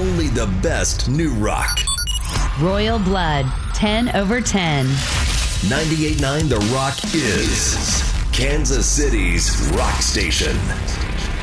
only the best new rock. Royal Blood, 10 over 10. 98.9 The Rock is Kansas City's rock station.